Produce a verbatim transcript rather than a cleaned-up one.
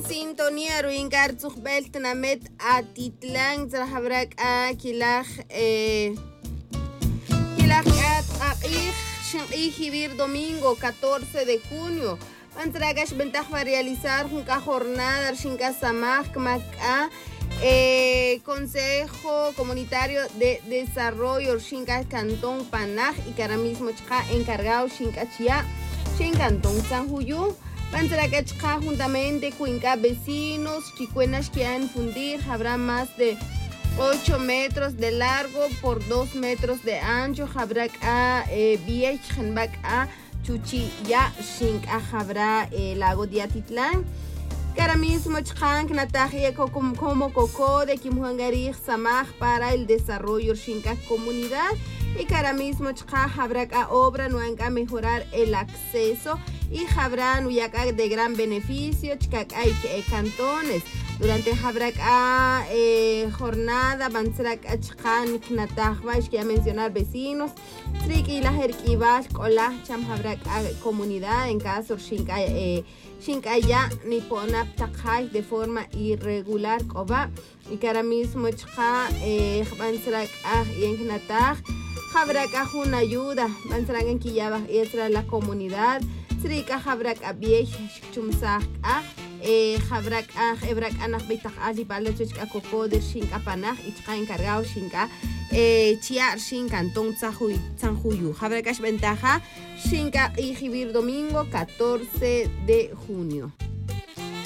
sintonía ruingar zuhbelt namet atitlán trahabrak a kilaj eh kilaj at aqih shinqih hibir domingo catorce de junio. Mantragash ventaja realizar junca jornada shinka samaj maka eh, Consejo Comunitario de Desarrollo Shinka Cantón Panaj y que ahora mismo está encargado Shinka Chia Shinka Cantón San Juyu. Pantragachka juntamente con vecinos chicuenas que han fundir habrá más de ocho metros de largo por dos metros de ancho. Habrá a Viech Henbak a Chuchi ya Shinka habrá el lago de Atitlán. Que ahora mismo chkan knatajie como como coco de Kimhuangarij Samaj para el desarrollo Shinka comunidad. Y que ahora mismo habrá obra no a mejorar el acceso y habrá nuyaka de gran beneficio hay cantones durante habrá eh, jornada banzrak achkan knatajbash que a mencionar vecinos triki la herkibash kolah cham habrá comunidad en caso shinka eh, shinka ya ni pona takhay de forma irregular koba y que ahora mismo chka eh, banzrak ah y en knataj habrá una ayuda banzrak en kiyaba extra la comunidad Trika habrak abiech chumsak a eh habrak a hebrak anak bitak ali balachka coco de shinka panaj y chka encargado shinka eh chia shinka cantón Sanjuyu habrakash ventaja shinka y hibir domingo catorce de junio.